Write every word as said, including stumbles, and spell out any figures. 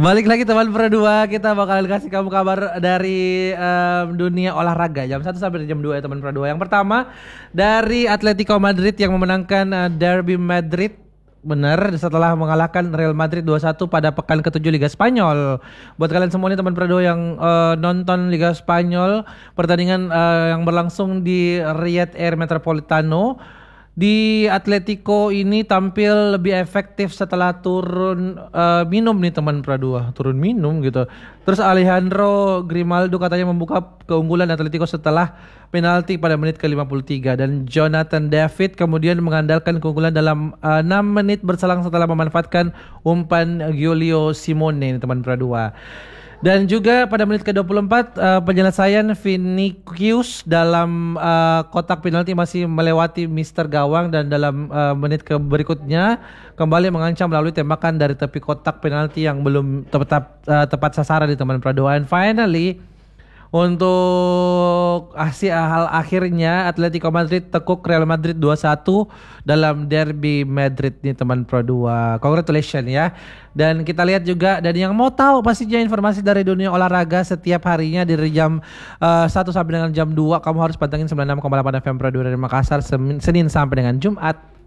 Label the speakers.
Speaker 1: Balik lagi teman Pro dua, kita bakal kasih kamu kabar dari em, dunia olahraga jam satu sampai jam dua ya teman Pro dua. Yang pertama dari Atletico Madrid yang memenangkan eh, Derby Madrid. Benar, setelah mengalahkan Real Madrid dua satu pada pekan ketujuh Liga Spanyol. Buat kalian semua nih teman Pro dua yang eh, nonton Liga Spanyol, pertandingan eh, yang berlangsung di Riyadh Air Metropolitano, di Atletico ini tampil lebih efektif setelah turun eh, minum nih teman Pradua, turun minum gitu. Terus Alejandro Grimaldo katanya membuka keunggulan Atletico setelah penalti pada menit ke lima puluh tiga dan Jonathan David kemudian mengandalkan keunggulan dalam eh, enam menit berselang setelah memanfaatkan umpan Giulio Simone nih teman Pradua. Dan juga pada menit ke dua puluh empat uh, penyelesaian Vinicius dalam uh, kotak penalti masih melewati Mister Gawang dan dalam uh, menit ke berikutnya kembali mengancam melalui tembakan dari tepi kotak penalti yang belum tepat uh, tepat sasaran di teman Pradoa. And finally untuk aksi hal akhirnya Atletico Madrid tekuk Real Madrid dua satu dalam Derby Madrid nih teman Pro dua. Congratulations ya. Dan kita lihat juga, dan yang mau tahu pastinya informasi dari dunia olahraga setiap harinya dari jam uh, satu sampai dengan jam dua kamu harus pantengin sembilan puluh enam koma delapan F M Pro dua dari Makassar Senin sampai dengan Jumat.